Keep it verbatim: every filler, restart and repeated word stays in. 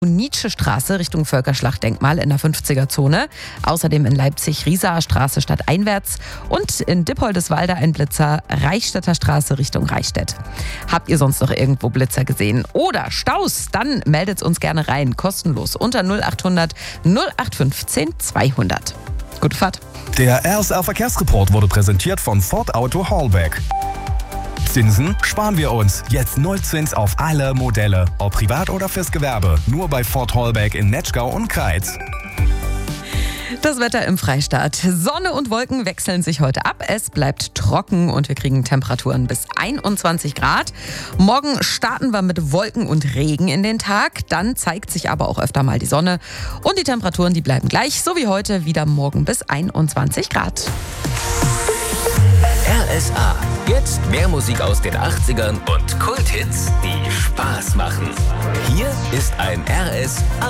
Nietzsche-Straße Richtung Völkerschlachtdenkmal in der fünfziger-Zone. Außerdem in Leipzig Riesaer Straße stadteinwärts und in Dippoldeswalde ein Blitzer Reichstätter Straße Richtung Reichstätt. Habt ihr sonst noch irgendwo Blitzer gesehen oder Staus? Dann meldet uns gerne rein, kostenlos unter null acht hundert null acht fünfzehn zweihundert. Gute Fahrt. Der R S A-Verkehrsreport wurde präsentiert von Ford Auto Hallback. Zinsen sparen wir uns. Jetzt Nullzins auf alle Modelle. Ob privat oder fürs Gewerbe. Nur bei Ford Hallback in Netschgau und Kreiz. Das Wetter im Freistaat. Sonne und Wolken wechseln sich heute ab. Es bleibt trocken und wir kriegen Temperaturen bis einundzwanzig Grad. Morgen starten wir mit Wolken und Regen in den Tag. Dann zeigt sich aber auch öfter mal die Sonne. Und die Temperaturen, die bleiben gleich, so wie heute, wieder morgen bis einundzwanzig Grad. R S A. Jetzt mehr Musik aus den achtzigern und Kulthits, die Spaß machen. Hier ist ein R S A.